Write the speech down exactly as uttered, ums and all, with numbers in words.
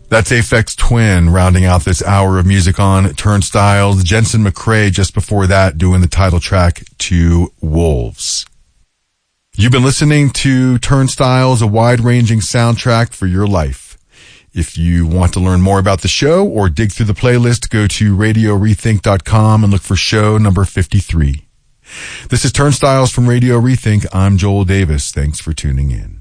That's Aphex Twin rounding out this hour of music on Turnstiles. Jensen McCrae just before that doing the title track to Wolves. You've been listening to Turnstiles, a wide-ranging soundtrack for your life. If you want to learn more about the show or dig through the playlist, go to radio rethink dot com and look for show number fifty-three. This is Turnstiles from Radio Rethink. I'm Joel Davis. Thanks for tuning in.